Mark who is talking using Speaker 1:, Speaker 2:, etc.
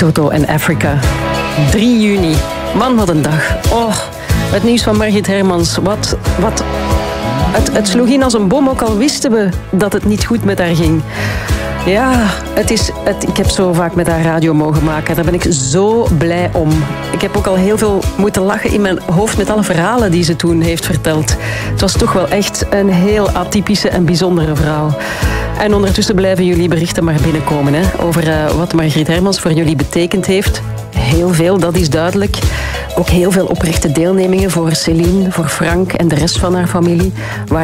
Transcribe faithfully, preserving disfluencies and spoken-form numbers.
Speaker 1: Toto en Africa. drie juni. Man, wat een dag. Oh, het nieuws van Margriet Hermans. Wat... wat het, het sloeg in als een bom, ook al wisten we dat het niet goed met haar ging. Ja, het is, het, ik heb zo vaak met haar radio mogen maken. Daar ben ik zo blij om. Ik heb ook al heel veel moeten lachen in mijn hoofd met alle verhalen die ze toen heeft verteld. Het was toch wel echt een heel atypische en bijzondere vrouw. En ondertussen blijven jullie berichten maar binnenkomen hè, over uh, wat Margriet Hermans voor jullie betekend heeft. Heel veel, dat is duidelijk. Ook heel veel oprechte deelnemingen voor Céline, voor Frank en de rest van haar familie.